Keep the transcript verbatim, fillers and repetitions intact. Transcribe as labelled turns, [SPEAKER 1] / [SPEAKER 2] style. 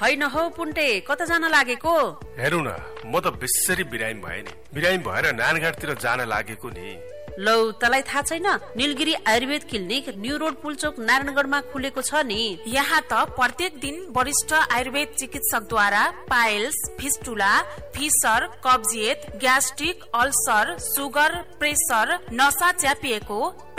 [SPEAKER 1] होइन हौ पुन्टे, कता जान लागेको?
[SPEAKER 2] हेरौ न, म त बेसरी बिरामी भए नि। बिरामी भएर नानघाटतिर जान लागेको नि।
[SPEAKER 1] लौ, तलाई थाहा छैन? Nilgiri Ayurveda clinic new road Pulchowk नारायणगढमा खुलेको छ नि।
[SPEAKER 3] यहाँ त प्रत्येक दिन वरिष्ठ आयुर्वेद चिकित्सकद्वारा पाइल्स, फिस्टुला, फिसर, कब्जियत, ग्यास्ट्रिक, अल्सर, सुगर, प्रेसर, नसा च्यापिएको,